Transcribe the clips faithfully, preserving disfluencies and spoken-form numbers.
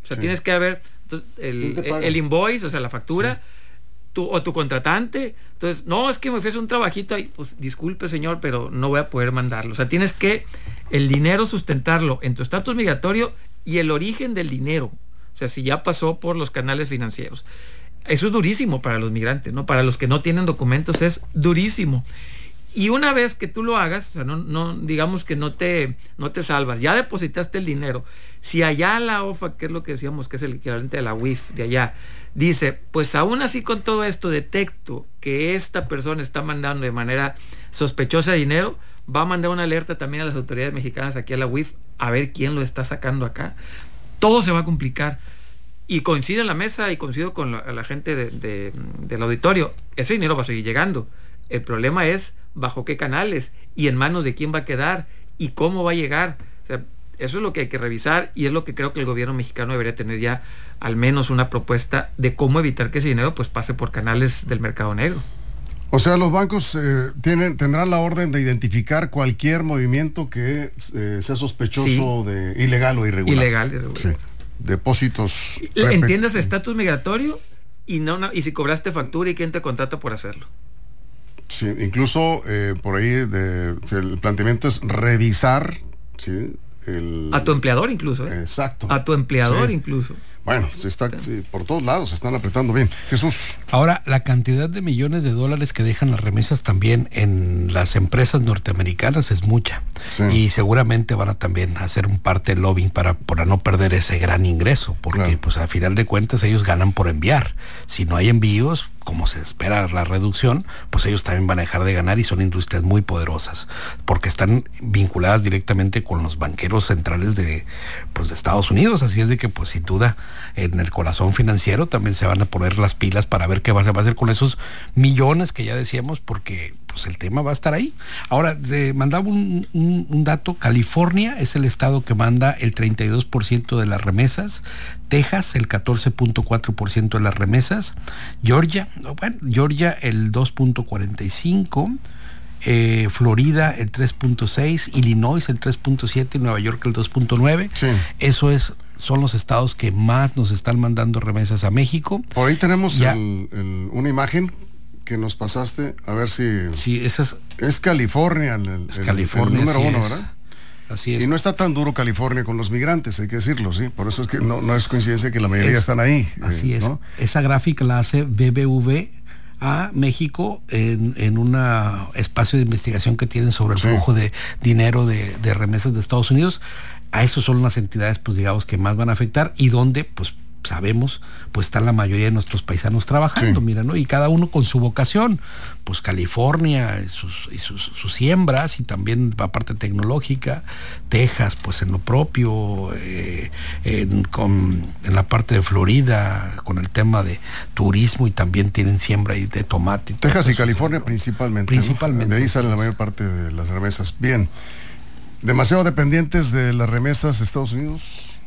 O sea, sí. tienes que haber el, el, el invoice, o sea, la factura, sí. tu, o tu contratante. Entonces, no, es que me ofrece un trabajito ahí, pues disculpe señor, pero no voy a poder mandarlo. O sea, tienes que el dinero sustentarlo en tu estatus migratorio y el origen del dinero. O sea, si ya pasó por los canales financieros. Eso es durísimo para los migrantes, ¿no? Para los que no tienen documentos es durísimo. Y una vez que tú lo hagas, o sea, no, no, digamos que no te, no te salvas, ya depositaste el dinero. Si allá la O F A C, que es lo que decíamos, que es el equivalente de la U I F de allá, dice, pues aún así con todo esto detecto que esta persona está mandando de manera sospechosa dinero, va a mandar una alerta también a las autoridades mexicanas aquí a la U I F a ver quién lo está sacando acá. Todo se va a complicar. Y coincide en la mesa y coincido con la, la gente de, de, del auditorio, ese dinero va a seguir llegando. El problema es bajo qué canales y en manos de quién va a quedar y cómo va a llegar. O sea, eso es lo que hay que revisar y es lo que creo que el gobierno mexicano debería tener ya al menos una propuesta de cómo evitar que ese dinero pues pase por canales del mercado negro. O sea, los bancos eh, tienen, tendrán la orden de identificar cualquier movimiento que eh, sea sospechoso sí. de ilegal o irregular. Ilegal, irregular. Sí. Depósitos. Entiendes estatus migratorio y no, no y si cobraste factura y quién te contrata por hacerlo. Sí, incluso eh, por ahí de, el planteamiento es revisar, ¿sí? El, a tu empleador incluso. ¿eh? Exacto. A tu empleador sí. incluso. Bueno, se está, sí, por todos lados se están apretando bien. Jesús. Ahora, la cantidad de millones de dólares que dejan las remesas también en las empresas norteamericanas es mucha. Sí. Y seguramente van a también hacer un parte de lobbying para, para no perder ese gran ingreso, porque claro. pues a final de cuentas ellos ganan por enviar. Si no hay envíos, como se espera la reducción, pues ellos también van a dejar de ganar y son industrias muy poderosas, porque están vinculadas directamente con los banqueros centrales de, pues, de Estados Unidos. Así es de que, pues sin duda, en el corazón financiero también se van a poner las pilas para ver qué va, se va a hacer con esos millones que ya decíamos, porque pues el tema va a estar ahí. Ahora, eh, mandaba un, un, un dato, California es el estado que manda el treinta y dos por ciento de las remesas, Texas el catorce punto cuatro por ciento de las remesas, Georgia, bueno, Georgia el dos punto cuarenta y cinco por ciento, Eh, Florida el tres punto seis, Illinois el tres punto siete y Nueva York el dos punto nueve. Sí. Eso es, son los estados que más nos están mandando remesas a México. Por ahí tenemos el, el, una imagen que nos pasaste, a ver si... Sí, esa es... Es California, el, es el, California, el número uno, es. ¿verdad? Así es. Y no está tan duro California con los migrantes, hay que decirlo, ¿sí? Por eso es que no, no es coincidencia que la mayoría es, están ahí. Así eh, es. ¿no? Esa gráfica la hace B B V a México en, en un espacio de investigación que tienen sobre el sí. flujo de dinero de, de remesas de Estados Unidos. A eso son las entidades, pues digamos, que más van a afectar y donde, pues sabemos, pues están la mayoría de nuestros paisanos trabajando, sí. mira, ¿no? Y cada uno con su vocación, pues California y sus, y sus, sus siembras y también la parte tecnológica, Texas, pues en lo propio, eh, en, con, en la parte de Florida, con el tema de turismo y también tienen siembra y de tomate. Y Texas y California principalmente. Principalmente. ¿no? De ahí sale la mayor parte de las remesas. Bien, ¿demasiado dependientes de las remesas de Estados Unidos?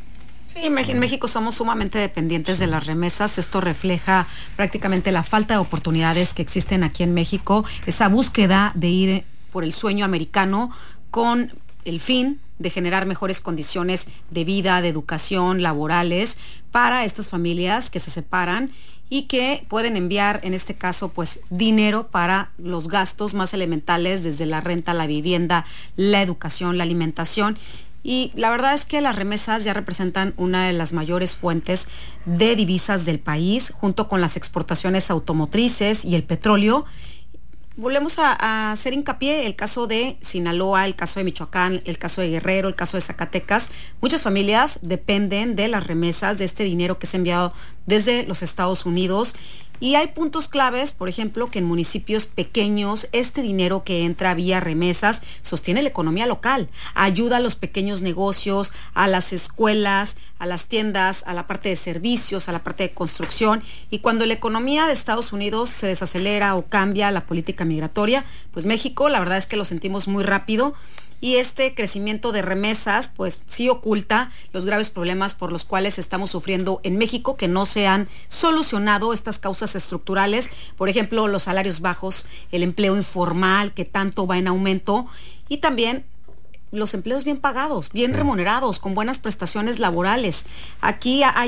Sí, en México somos sumamente dependientes de las remesas. Esto refleja prácticamente la falta de oportunidades que existen aquí en México, esa búsqueda de ir por el sueño americano con el fin de generar mejores condiciones de vida, de educación, laborales para estas familias que se separan y que pueden enviar, en este caso, pues dinero para los gastos más elementales, desde la renta, la vivienda, la educación, la alimentación. Y la verdad es que las remesas ya representan una de las mayores fuentes de divisas del país, junto con las exportaciones automotrices y el petróleo. Volvemos a, a hacer hincapié el caso de Sinaloa, el caso de Michoacán, el caso de Guerrero, el caso de Zacatecas. Muchas familias dependen de las remesas, de este dinero que es enviado desde los Estados Unidos. Y hay puntos claves, por ejemplo, que en municipios pequeños este dinero que entra vía remesas sostiene la economía local, ayuda a los pequeños negocios, a las escuelas, a las tiendas, a la parte de servicios, a la parte de construcción. Y cuando la economía de Estados Unidos se desacelera o cambia la política migratoria, pues México, la verdad es que lo sentimos muy rápido. Y este crecimiento de remesas, pues sí oculta los graves problemas por los cuales estamos sufriendo en México, que no se han solucionado estas causas estructurales. Por ejemplo, los salarios bajos, el empleo informal, que tanto va en aumento, y también los empleos bien pagados, bien remunerados, con buenas prestaciones laborales. Aquí hay